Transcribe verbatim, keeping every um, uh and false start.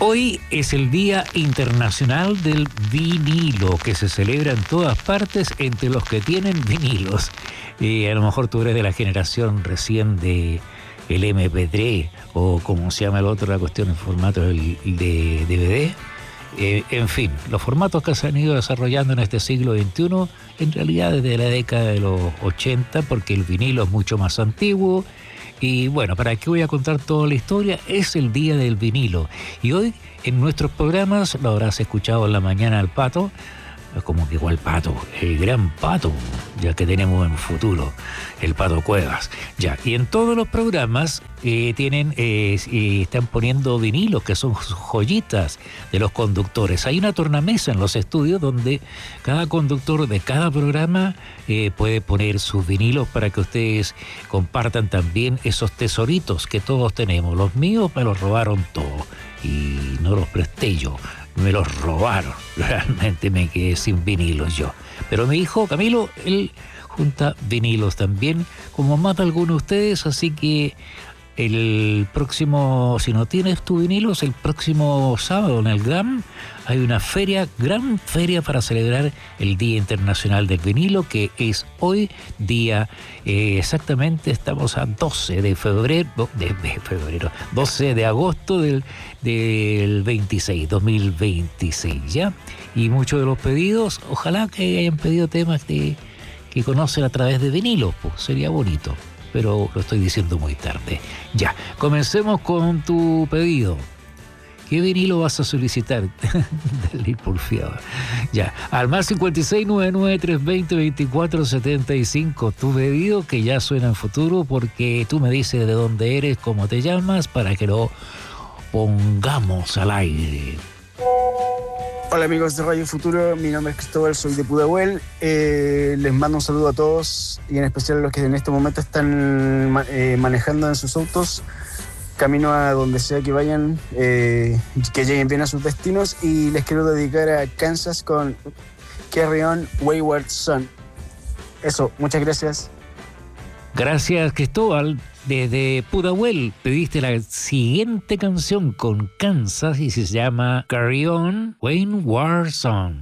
Hoy es el Día Internacional del Vinilo, que se celebra en todas partes entre los que tienen vinilos. Eh, a lo mejor tú eres de la generación recién de el eme pe tres o como se llama el otro, la cuestión en formato de de ve de. Eh, en fin, los formatos que se han ido desarrollando en este siglo veintiuno, en realidad desde la década de los ochenta, porque el vinilo es mucho más antiguo. Y bueno, ¿para qué voy a contar toda la historia? Es el Día del Vinilo. Y hoy en nuestros programas, lo habrás escuchado en la mañana al Pato, como que igual Pato, el gran Pato, ya que tenemos en futuro, el Pato Cuevas. Ya, y en todos los programas eh, tienen, eh, eh, están poniendo vinilos, que son joyitas de los conductores. Hay una tornamesa en los estudios donde cada conductor de cada programa eh, puede poner sus vinilos para que ustedes compartan también esos tesoritos que todos tenemos. Los míos me los robaron todos y no los presté yo. Me los robaron, realmente me quedé sin vinilos yo. Pero mi hijo Camilo, él junta vinilos también, como más de algunos de ustedes, así que el próximo, si no tienes tu vinilos, el próximo sábado en el GAM hay una feria, gran feria para celebrar el Día Internacional del Vinilo, que es hoy día, eh, exactamente estamos a doce de febrero, de, de febrero, doce de agosto del, del veintiséis, dos mil veintiséis, ¿ya? Y muchos de los pedidos, ojalá que hayan pedido temas de, que conocen a través de vinilos, pues sería bonito. Pero lo estoy diciendo muy tarde. Ya, comencemos con tu pedido. ¿Qué vinilo vas a solicitar? Del porfiado. Ya, al más cincuenta y seis, noventa y nueve, trescientos veinte, veinticuatro setenta y cinco. Tu pedido que ya suena en futuro porque tú me dices de dónde eres, cómo te llamas, para que lo pongamos al aire. Hola amigos de Radio Futuro, mi nombre es Cristóbal, soy de Pudahuel. Eh, les mando un saludo a todos y en especial a los que en este momento están eh, manejando en sus autos, camino a donde sea que vayan, eh, que lleguen bien a sus destinos, y les quiero dedicar a Kansas con Carry On Wayward Son. Eso, muchas gracias. Gracias, Cristóbal. Desde Pudahuel pediste la siguiente canción con Kansas y se llama Carry On Wayward Son.